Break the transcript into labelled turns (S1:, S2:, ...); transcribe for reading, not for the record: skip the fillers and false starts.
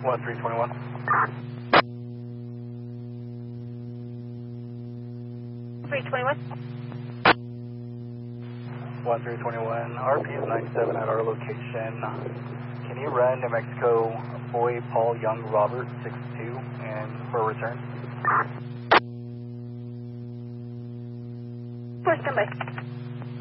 S1: 1321.
S2: 321.
S1: 1321. RP is 97 at our location. Can you run New Mexico Boy Paul Young Robert 62 and for a return?
S2: Push, come by.